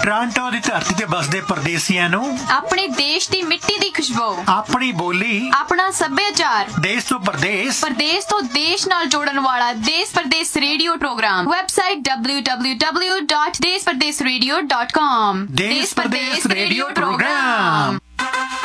Toronto ਦੀ ਧਰਤੀ ਤੇ ਬਸਦੇ ਪਰਦੇਸੀਆਂ ਨੂੰ ਆਪਣੇ ਦੇਸ਼ ਦੀ ਮਿੱਟੀ ਦੀ ਖੁਸ਼ਬੂ, ਆਪਣੀ ਬੋਲੀ, ਆਪਣਾ ਸੱਭਿਆਚਾਰ, ਦੇਸ਼ ਤੋਂ ਪਰਦੇਸ ਤੋਂ ਦੇਸ਼ ਨਾਲ ਜੋੜਨ ਵਾਲਾ ਦੇਸ਼ ਪਰਦੇਸ ਰੇਡੀਓ ਪ੍ਰੋਗਰਾਮ। Website www.deshpardesradio.com। ਦੇਸ਼ ਪਰਦੇਸ ਰੇਡੀਓ ਪ੍ਰੋਗਰਾਮ।